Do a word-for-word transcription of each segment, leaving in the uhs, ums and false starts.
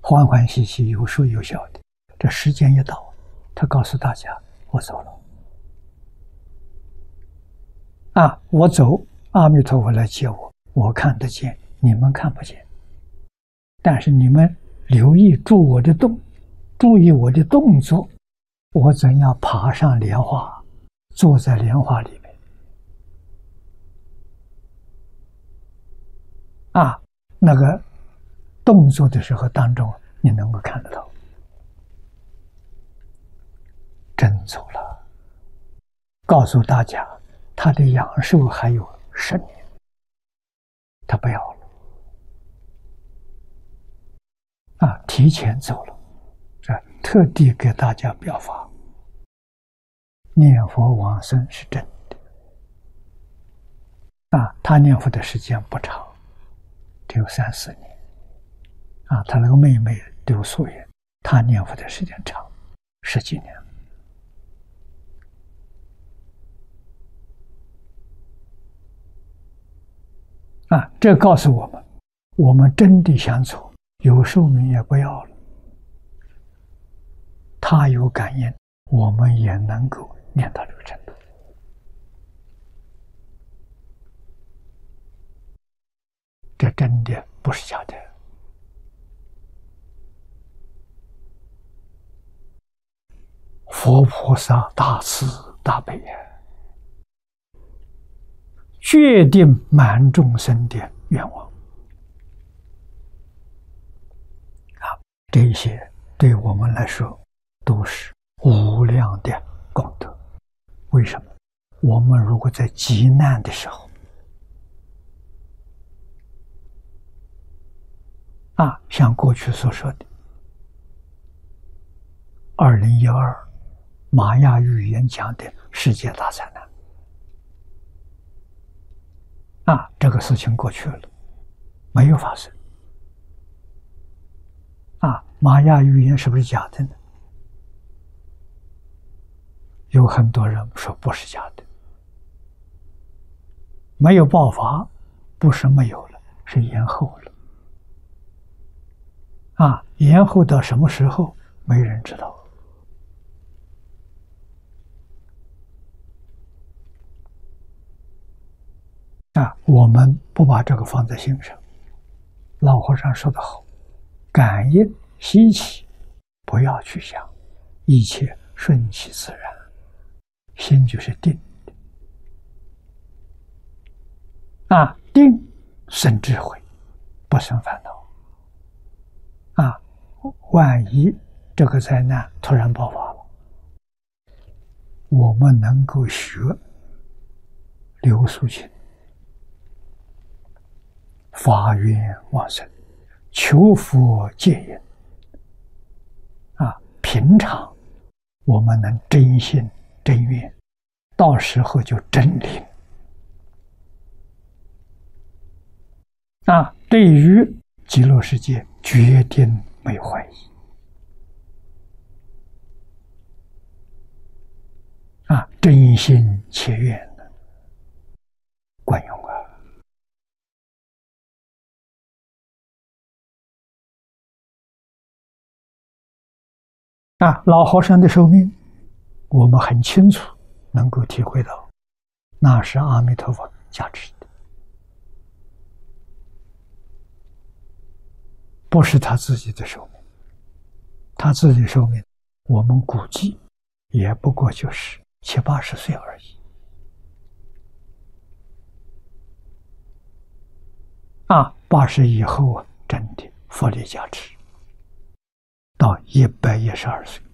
欢欢喜喜，有说有笑的。这时间一到，他告诉大家：“我走了。”啊，我走，阿弥陀佛来接我，我看得见，你们看不见。但是你们留意住我的动，注意我的动作，我怎样爬上莲花，坐在莲花里面。啊，那个动作的时候当中，你能够看得到。真走了，告诉大家，他的阳寿还有十年，他不要了。啊，提前走了，这特地给大家表法。念佛往生是真的。啊，他念佛的时间不长，只有三四年。啊，他那个妹妹刘素云，他念佛的时间长，十几年。啊，这告诉我们，我们真的想走，有寿命也不要了。他有感应，我们也能够念到这个程度。这真的不是假的。佛菩萨大慈大悲呀，决定满众生的愿望。啊，这些对我们来说都是无量的功德。为什么？我们如果在极难的时候，啊，像过去所说的二零一二玛雅语言讲的世界大灾难，啊，这个事情过去了，没有发生。啊，玛雅语言是不是假的呢？有很多人说不是假的。没有爆发，不是没有了，是延后了。啊，延后到什么时候，没人知道。啊，我们不把这个放在心上。老和尚说得好，感应稀奇，不要去想，一切顺其自然，心就是定。啊，定生智慧，不生烦恼。啊，万一这个灾难突然爆发了，我们能够学刘素琴，发愿往生，求佛戒引。啊，平常我们能真心真愿，到时候就真灵。啊，对于极乐世界决定没有怀疑。啊，真心切愿的管用啊！啊，老和尚的寿命，我们很清楚能够体会到，那是阿弥陀佛加持的，不是他自己的寿命。他自己的寿命，我们估计也不过就是七八十岁而已。啊，八十以后啊，真的佛力加持，到一百一十二岁，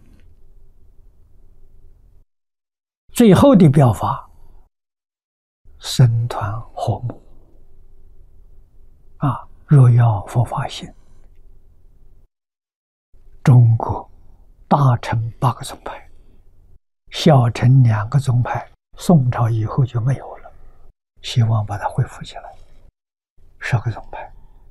最后的表法，僧团和睦。啊，若要佛法行，中国大乘八个宗派，小乘两个宗派，宋朝以后就没有了，希望把它恢复起来。十个宗派，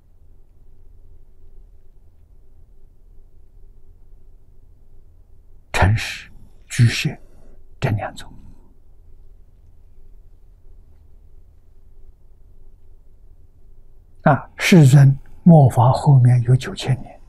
陈氏、居士这两宗。啊，世尊末法后面有九千年。